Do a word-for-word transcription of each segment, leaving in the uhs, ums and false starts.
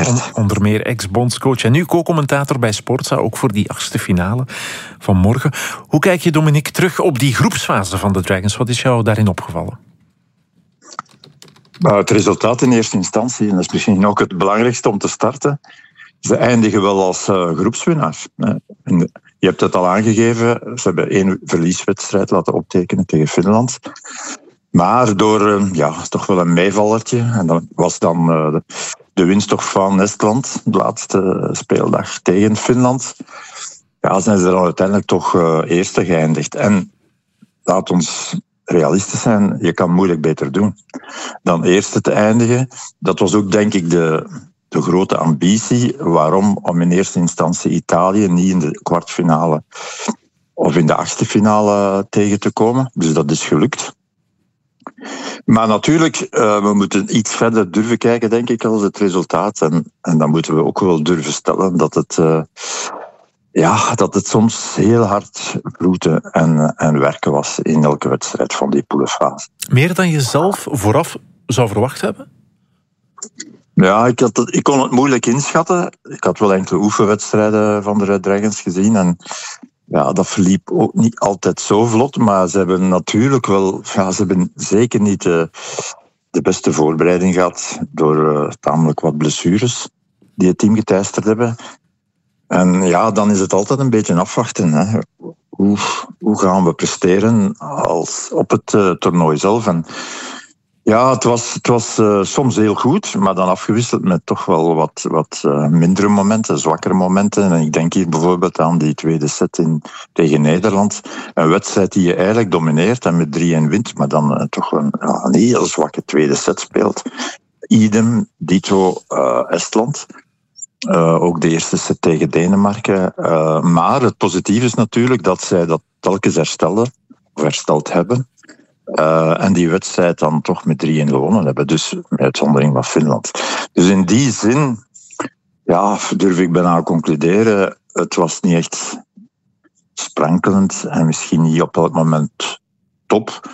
On, onder meer ex-bondscoach en nu co-commentator bij Sportza, ook voor die achtste finale van morgen. Hoe kijk je, Dominique, terug op die groepsfase van de Dragons? Wat is jou daarin opgevallen? Nou, het resultaat in eerste instantie, en dat is misschien ook het belangrijkste om te starten, ze eindigen wel als uh, groepswinnaar. Je hebt het al aangegeven, ze hebben één verlieswedstrijd laten optekenen tegen Finland. Maar door uh, ja, toch wel een meevallertje, en dat was dan uh, de, de winst toch van Estland, de laatste speeldag tegen Finland. Ja, zijn ze dan uiteindelijk toch uh, eerste geëindigd. En laat ons realistisch zijn, je kan moeilijk beter doen dan eerste te eindigen. Dat was ook, denk ik, de, de grote ambitie. Waarom? Om in eerste instantie Italië niet in de kwartfinale of in de achtste finale tegen te komen. Dus dat is gelukt. Maar natuurlijk, uh, we moeten iets verder durven kijken, denk ik, als het resultaat. En, en dan moeten we ook wel durven stellen dat het... Uh, Ja, dat het soms heel hard vroeten en, en werken was in elke wedstrijd van die poelenfase. Meer dan je zelf vooraf zou verwacht hebben? Ja, ik, had het, ik kon het moeilijk inschatten. Ik had wel enkele oefenwedstrijden van de Red Dragons gezien. En ja, dat verliep ook niet altijd zo vlot. Maar ze hebben natuurlijk wel... Ja, ze hebben zeker niet de, de beste voorbereiding gehad door uh, tamelijk wat blessures die het team geteisterd hebben. En ja, dan is het altijd een beetje afwachten. Hè. Hoe, hoe gaan we presteren als op het uh, toernooi zelf? En ja, het was, het was uh, soms heel goed, maar dan afgewisseld met toch wel wat, wat uh, mindere momenten, zwakkere momenten. En ik denk hier bijvoorbeeld aan die tweede set in, tegen Nederland. Een wedstrijd die je eigenlijk domineert en met drie-een wint, maar dan uh, toch een, ja, een heel zwakke tweede set speelt. Idem, dito uh, Estland. Uh, ook de eerste set tegen Denemarken. Uh, maar het positieve is natuurlijk dat zij dat telkens herstellen, of hersteld hebben. Uh, en die wedstrijd dan toch met drie-een gewonnen hebben. Dus met uitzondering van Finland. Dus in die zin, ja, durf ik bijna concluderen, het was niet echt sprankelend en misschien niet op elk moment top.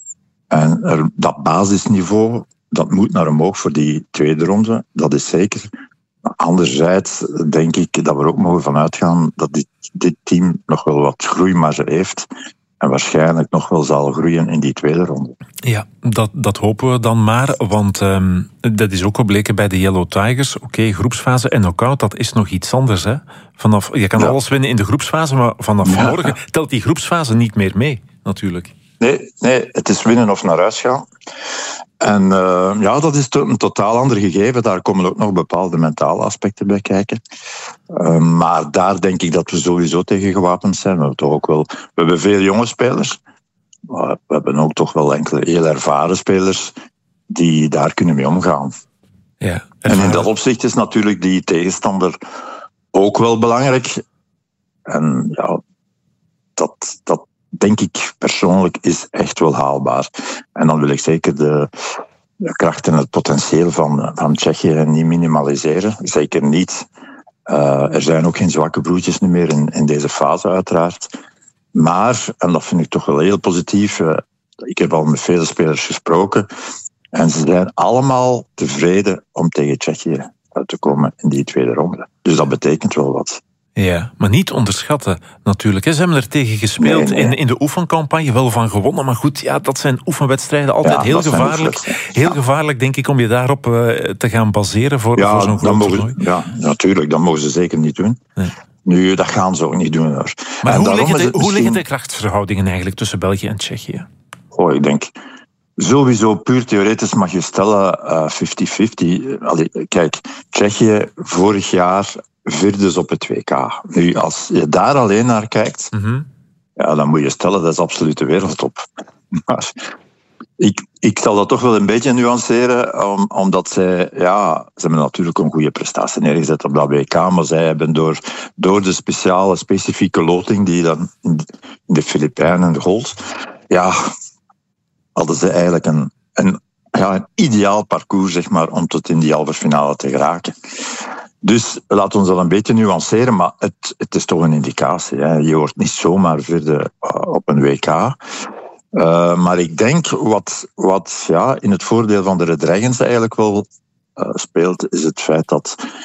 En er, dat basisniveau, dat moet naar omhoog voor die tweede ronde, dat is zeker. Anderzijds denk ik dat we er ook mogen van uitgaan dat dit, dit team nog wel wat groeimarge heeft en waarschijnlijk nog wel zal groeien in die tweede ronde. Ja, dat, dat hopen we dan maar, want um, dat is ook gebleken bij de Yellow Tigers. Oké, okay, groepsfase en knock-out, dat is nog iets anders. Hè? Vanaf, je kan ja. alles winnen in de groepsfase, maar vanaf ja. morgen telt die groepsfase niet meer mee, natuurlijk. Nee, nee, het is winnen of naar huis gaan. En uh, ja, dat is een totaal ander gegeven. Daar komen ook nog bepaalde mentale aspecten bij kijken. Uh, maar daar denk ik dat we sowieso tegen gewapend zijn. We hebben toch ook wel, we hebben veel jonge spelers. Maar we hebben ook toch wel enkele heel ervaren spelers die daar kunnen mee omgaan. Ja, en in dat opzicht is natuurlijk die tegenstander ook wel belangrijk. En ja, dat... dat denk ik persoonlijk is echt wel haalbaar. En dan wil ik zeker de, de kracht en het potentieel van, van Tsjechië niet minimaliseren. Zeker niet. Uh, er zijn ook geen zwakke broertjes meer in, in deze fase uiteraard. Maar, en dat vind ik toch wel heel positief, uh, ik heb al met vele spelers gesproken en ze zijn allemaal tevreden om tegen Tsjechië uit te komen in die tweede ronde. Dus dat betekent wel wat. Ja, maar niet onderschatten natuurlijk. Ze hebben er tegen gespeeld nee, nee. In, in de oefencampagne, wel van gewonnen. Maar goed, ja, dat zijn oefenwedstrijden altijd ja, heel gevaarlijk. Heel ja. gevaarlijk, denk ik, om je daarop uh, te gaan baseren voor, ja, voor zo'n groot mogen, toernooi. Ja, natuurlijk, dat mogen ze zeker niet doen. Nee. Nu, dat gaan ze ook niet doen. Hoor. Maar en hoe, liggen de, misschien... hoe liggen de krachtsverhoudingen eigenlijk tussen België en Tsjechië? Oh, ik denk... Sowieso, puur theoretisch mag je stellen uh, vijftig vijftig. Allee, kijk, Tsjechië vorig jaar... vierde op het W K. Nu, als je daar alleen naar kijkt, mm-hmm. ja, dan moet je stellen, dat is absoluut de wereldtop. Maar ik, ik zal dat toch wel een beetje nuanceren, om, omdat zij, ja, ze hebben natuurlijk een goede prestatie neergezet op dat W K, maar zij hebben door, door de speciale, specifieke loting die dan in de Filipijnen gold, ja, hadden ze eigenlijk een, een, ja, een ideaal parcours, zeg maar, om tot in die halve finale te geraken. Dus laten we ons dat een beetje nuanceren, maar het, het is toch een indicatie. Hè. Je wordt niet zomaar vierde op een W K. Uh, maar ik denk wat, wat ja, in het voordeel van de Red Dragons eigenlijk wel uh, speelt, is het feit dat